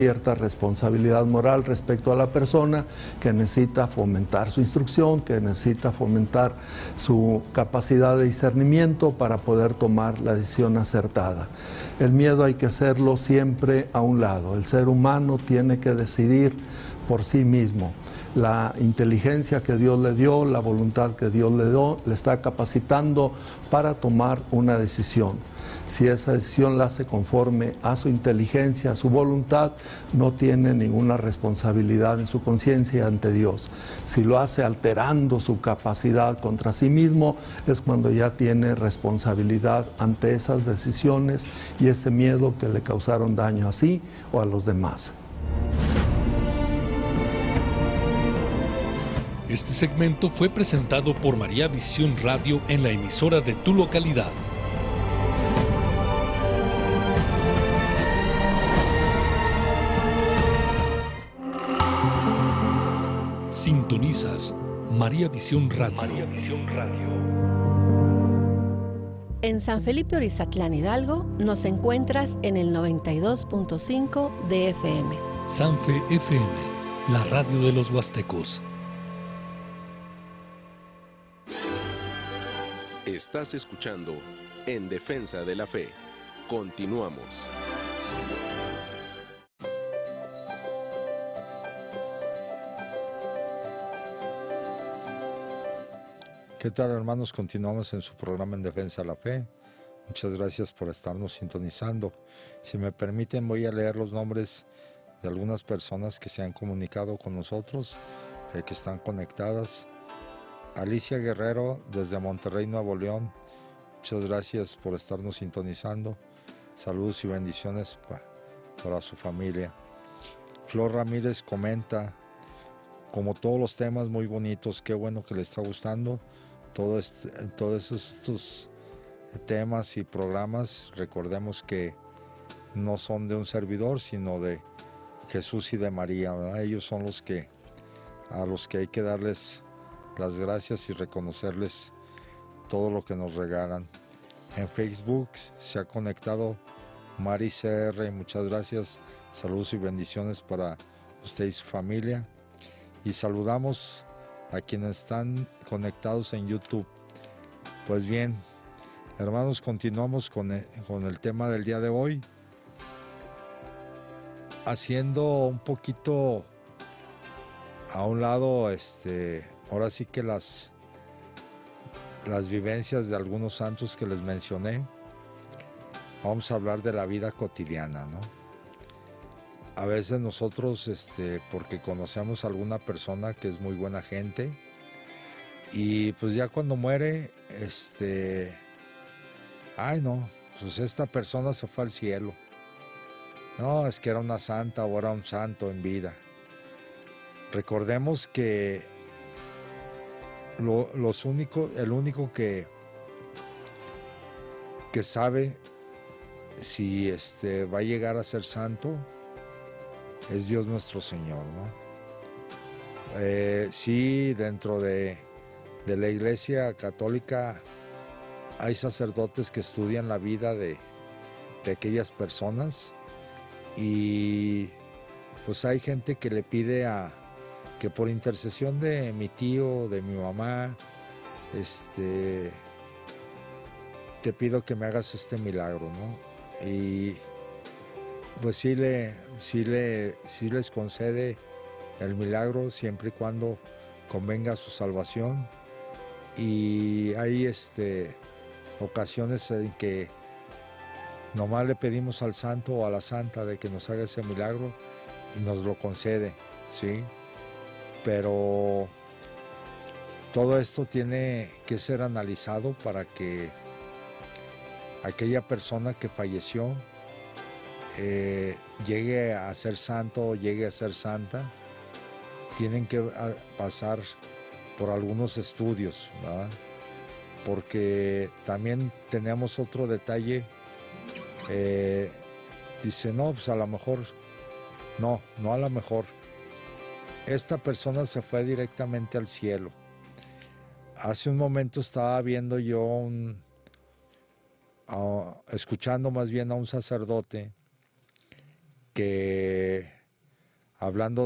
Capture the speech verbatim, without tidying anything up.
cierta responsabilidad moral respecto a la persona, que necesita fomentar su instrucción, que necesita fomentar su capacidad de discernimiento para poder tomar la decisión acertada. El miedo hay que hacerlo siempre a un lado. El ser humano tiene que decidir por sí mismo. La inteligencia que Dios le dio, la voluntad que Dios le dio, le está capacitando para tomar una decisión. Si esa decisión la hace conforme a su inteligencia, a su voluntad, no tiene ninguna responsabilidad en su conciencia ante Dios. Si lo hace alterando su capacidad contra sí mismo, es cuando ya tiene responsabilidad ante esas decisiones y ese miedo que le causaron daño a sí o a los demás. Este segmento fue presentado por María Visión Radio en la emisora de tu localidad. Sintonizas María Visión Radio. María Visión Radio. En San Felipe Orizatlán, Hidalgo, nos encuentras en el noventa y dos punto cinco de F M. Sanfe F M, la radio de los huastecos. Estás escuchando En Defensa de la Fe. Continuamos. ¿Qué tal, hermanos? Continuamos en su programa En Defensa de la Fe. Muchas gracias por estarnos sintonizando. Si me permiten, voy a leer los nombres de algunas personas que se han comunicado con nosotros, eh, que están conectadas. Alicia Guerrero, desde Monterrey, Nuevo León. Muchas gracias por estarnos sintonizando. Saludos y bendiciones pa- para su familia. Flor Ramírez comenta, como todos los temas muy bonitos, qué bueno que le está gustando. Todo este, todos estos temas y programas, recordemos que no son de un servidor, sino de Jesús y de María, ¿verdad? Ellos son los que, a los que hay que darles las gracias y reconocerles todo lo que nos regalan. En Facebook se ha conectado Mari C R, muchas gracias, saludos y bendiciones para usted y su familia. Y saludamos a quienes están conectados en YouTube. Pues bien, hermanos, continuamos con el, con el tema del día de hoy, haciendo un poquito a un lado, este, ahora sí que las, las vivencias de algunos santos que les mencioné. Vamos a hablar de la vida cotidiana, ¿no? A veces nosotros, este, porque conocemos a alguna persona que es muy buena gente, y pues ya cuando muere, este, ay no, pues esta persona se fue al cielo. No, es que era una santa o era un santo en vida. Recordemos que lo, los únicos, el único que, que sabe si este, va a llegar a ser santo es Dios nuestro Señor, ¿no? Eh, sí, dentro de, de la Iglesia Católica hay sacerdotes que estudian la vida de, de aquellas personas, y pues hay gente que le pide a que por intercesión de mi tío, de mi mamá, este, te pido que me hagas este milagro, ¿no? Y pues sí, le, sí, le, sí les concede el milagro siempre y cuando convenga su salvación. Y hay este, ocasiones en que nomás le pedimos al santo o a la santa de que nos haga ese milagro y nos lo concede, ¿sí? Pero todo esto tiene que ser analizado para que aquella persona que falleció eh, llegue a ser santo o llegue a ser santa. Tienen que pasar por algunos estudios, ¿verdad? Porque también tenemos otro detalle. Eh, dice, no, pues a lo mejor, no, no a lo mejor. Esta persona se fue directamente al cielo. Hace un momento estaba viendo yo un, uh, escuchando más bien a un sacerdote que, hablando